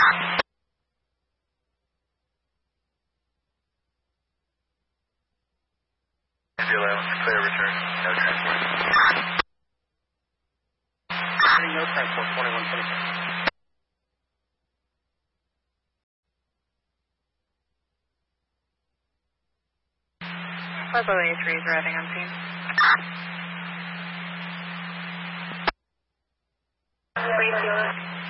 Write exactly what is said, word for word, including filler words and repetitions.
Clear return. No transport. No transport, twenty-one twenty-six. Pueblo A three is arriving on scene. Great deal.